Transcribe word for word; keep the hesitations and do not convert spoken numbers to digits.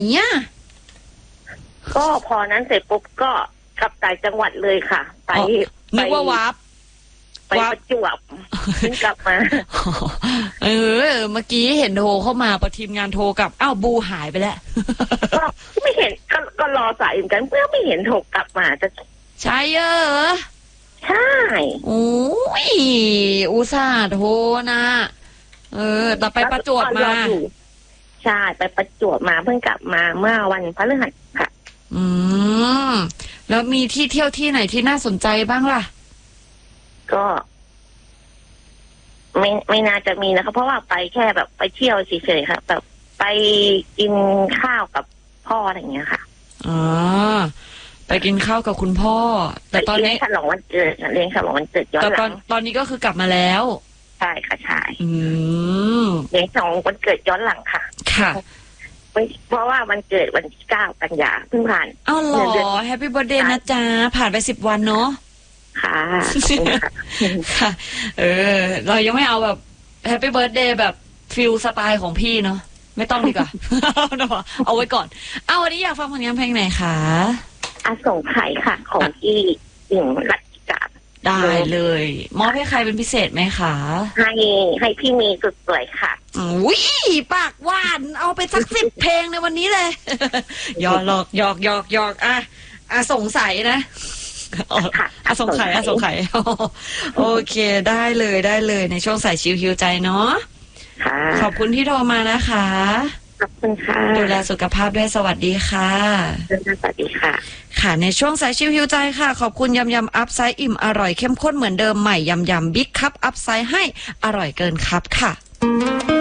เนี่ยก็พอนั้นเสร็จปุ๊บก็กลับต่างจังหวัดเลยค่ะไปนึกว่าวับไปประจวบถึงกลับมาเออเมื่อกี้เห็นโทรเข้ามาพอทีมงานโทรกลับอ้าวบูหายไปแล้วก็ไม่เห็นก็ก็รอสายเหมือนกันเพื่อไม่เห็นโทรกลับมาจะใช่เออใช่โอ้ยอุตส่าห์โทรนะเออแต่ไปประจวบมาใช่ไปประจวบมาเพิ่งกลับมาเมื่อวันพฤหัสค่ะอืมแล้วมีที่เที่ยวที่ไหนที่น่าสนใจบ้างล่ะก็ไม่ไม่น่าจะมีนะคะเพราะว่าไปแค่แบบไปเที่ยวเฉยๆค่ะแบบไปกินข้าวกับพ่ออะไรอย่างเงี้ยค่ะอ๋อไปกินข้าวกับคุณพ่อแต่ตอนนี้เลี้ยงฉลองวันเกิดเลี้ยงฉลองวันเกิดย้อนหลังตอนตอนนี้ก็คือกลับมาแล้วใช่ค่ะใช่อืมเลี้ยงฉลองวันเกิดย้อนหลังค่ะค่ะเพราะว่าวันเกิดวันที่เก้ากันยาเพิ่งผ่านอ้าวเหรอแฮปปี้เบิร์ธเดย์นะจ๊ะผ่านไปสิบวันเนาะค่ะค่ะเออเรายังไม่เอาแบบแฮปปี้เบิร์ธเดย์แบบฟิลสไตล์ของพี่เนาะไม่ต้องดีกว่าเอาไว้ก่อนเอาวันนี้อยากฟังผลงานเพลงไหนคะอาสงไขยค่ะของพี่หญิงรัตติกาได้เลยมอบให้ใครเป็นพิเศษไหมคะให้ให้พี่มีสุดสวยค่ะอุ้ยปากหวานเอาไปสักสิบเพลงในวันนี้เลยหยอกหลอกหยอกหยอกหยอกอ่ะอ่ะสงสัยนะอ่ะสงสัยอ่ะสงสัยโอเคได้เลยได้เลยในช่วงสายชิวฮิวใจเนาะขอบคุณที่โทรมานะคะขอบคุณค่ะดูแลสุขภาพด้วยสวัสดีค่ะสวัสดีค่ะค่ะในช่วงสายชิวฮิวใจค่ะขอบคุณยำยำอัพไซด์อิ่มอร่อยเข้มข้นเหมือนเดิมใหม่ยำยำบิ๊กคัพอัพไซด์ให้อร่อยเกินคัพค่ะ